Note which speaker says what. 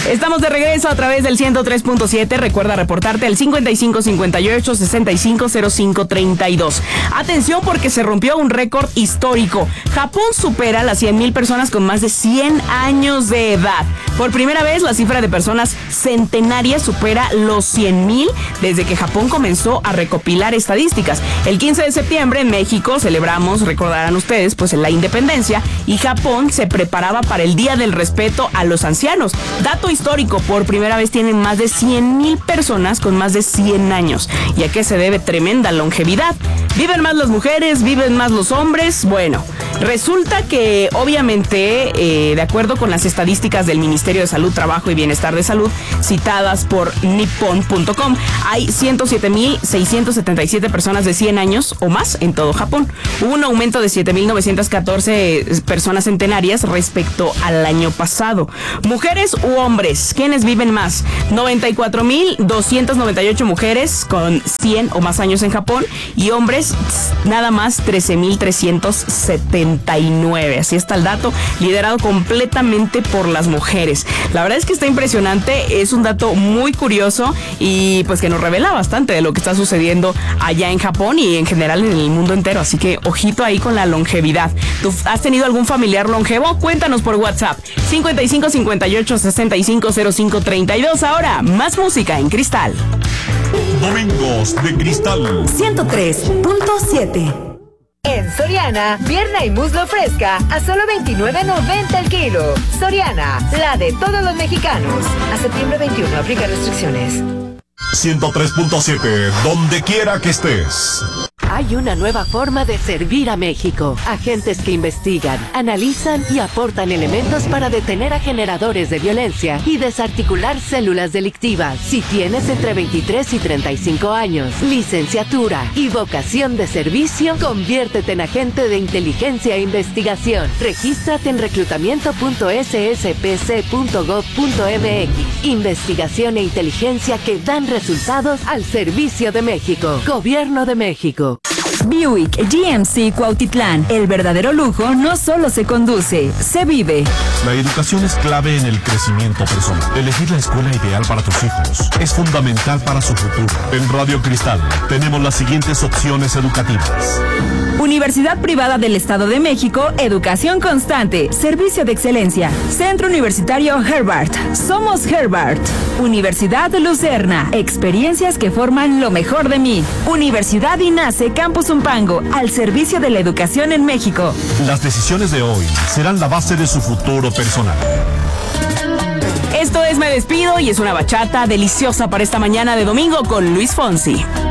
Speaker 1: Estamos de regreso a través del 103.7. Recuerda reportarte al 5558-650532. Atención porque se rompió un récord histórico. Japón supera las 100,000 personas con más de 100 años de edad. Por primera vez, la cifra de personas centenarias supera los 100,000 desde que Japón comenzó a recopilar estadísticas. El 15 de septiembre en México celebramos, recordarán ustedes, pues la independencia, y Japón se preparaba para el Día del Respeto a los Ancianos. Dato histórico, por primera vez tienen más de 100,000 personas con más de 100 años. ¿Y a qué se debe tremenda longevidad? ¿Viven más las mujeres? ¿Viven más los hombres? Bueno, resulta que obviamente, de acuerdo con las estadísticas del Ministerio de Salud, Trabajo y Bienestar de Salud, citadas por nippon.com, hay 107,677 personas de 100 años o más en todo Japón. Hubo un aumento de 7,914 personas centenarias respecto al año pasado. Mujeres u hombres, ¿quiénes viven más? 94,298 mujeres con 100 o más años en Japón y hombres nada más 13,379. Así está el dato, liderado completamente por las mujeres. La verdad es que está impresionante, es un dato muy curioso y pues que nos revela bastante de lo que está sucediendo allá en Japón y en general en el mundo entero. Así que ojito ahí con la longevidad. ¿Tú has tenido algún familiar longevo? Cuéntanos por WhatsApp 5558-650532. Ahora, más música en Cristal.
Speaker 2: Domingos de Cristal
Speaker 3: 103.7.
Speaker 4: En Soriana, pierna y muslo fresca a solo $29.90 el kilo. Soriana, la de todos los mexicanos. A septiembre 21, aplica restricciones.
Speaker 2: 103.7, donde quiera que estés.
Speaker 5: Hay una nueva forma de servir a México. Agentes que investigan, analizan y aportan elementos para detener a generadores de violencia y desarticular células delictivas. Si tienes entre 23 y 35 años, licenciatura y vocación de servicio, conviértete en agente de inteligencia e investigación. Regístrate en reclutamiento.sspc.gov.mx. Investigación e inteligencia que dan resultados al servicio de México. Gobierno de México.
Speaker 3: Buick GMC Cuautitlán. El verdadero lujo no solo se conduce, se vive.
Speaker 2: La educación es clave en el crecimiento personal. Elegir la escuela ideal para tus hijos es fundamental para su futuro. En Radio Cristal tenemos las siguientes opciones educativas.
Speaker 3: Universidad Privada del Estado de México, educación constante, servicio de excelencia. Centro Universitario Herbart, somos Herbart. Universidad Lucerna, experiencias que forman lo mejor de mí. Universidad INACE Campus Zumpango, al servicio de la educación en México.
Speaker 2: Las decisiones de hoy serán la base de su futuro personal.
Speaker 1: Esto es Me Despido y es una bachata deliciosa para esta mañana de domingo con Luis Fonsi.